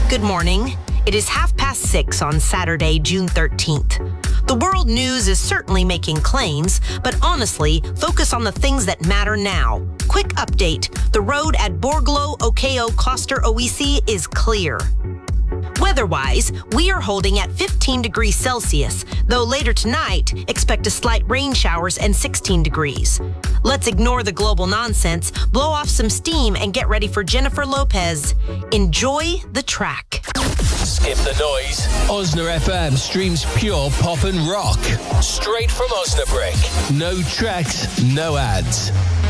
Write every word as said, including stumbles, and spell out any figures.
Good morning. It is half past six on Saturday, June thirteenth. The world news is certainly making claims, but honestly, focus on the things that matter now. Quick update. The road at Borglo Okeo Coster Oisi is clear. Weather-wise, we are holding at fifteen degrees Celsius, though later tonight, expect a slight rain showers and sixteen degrees. Let's ignore the global nonsense, blow off some steam, and get ready for Jennifer Lopez. Enjoy the track. Skip the noise. Osna F M streams pure pop and rock. Straight from Osnabrück. No tracks, no ads.